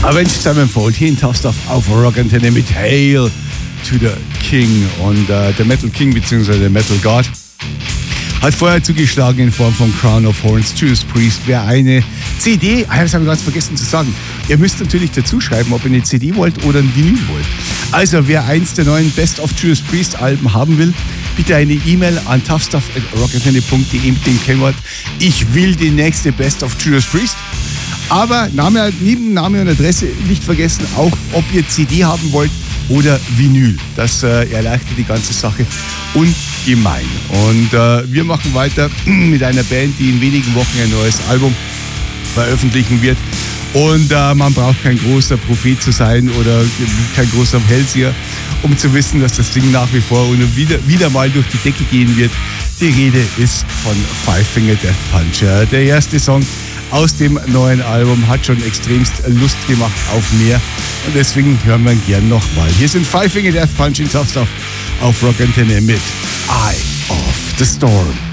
Avenged Sevenfold hier in Tough Stuff auf Rock Antenne mit Hail to the King. Und der Metal King bzw. der Metal God hat vorher zugeschlagen in Form von Crown of Horns, Judas Priest. Wer eine CD, das habe ich ganz vergessen zu sagen, ihr müsst natürlich dazu schreiben, ob ihr eine CD wollt oder ein Vinyl wollt. Also wer eins der neuen Best of Judas Priest Alben haben will, bitte eine E-Mail an toughstuff@rockantenne.de mit dem Kennwort ich will die nächste Best of Judas Priest. Aber neben Name und Adresse nicht vergessen, auch ob ihr CD haben wollt oder Vinyl. Das erleichtert die ganze Sache ungemein. Und wir machen weiter mit einer Band, die in wenigen Wochen ein neues Album veröffentlichen wird. Und man braucht kein großer Prophet zu sein oder kein großer Hellseher, um zu wissen, dass das Ding nach wie vor wieder mal durch die Decke gehen wird. Die Rede ist von Five Finger Death Punch. Der erste Song aus dem neuen Album hat schon extremst Lust gemacht auf mehr. Und deswegen hören wir ihn gern nochmal. Hier sind Five Finger Death Punch in Tough Stuff auf Rock Antenne mit Eye of the Storm.